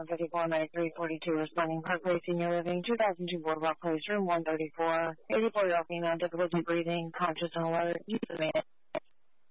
54 May 342 responding Parkway Senior Living, 2002 Boardwalk Place, room 134. 84-year-old female, difficulty breathing, conscious and alert. Use of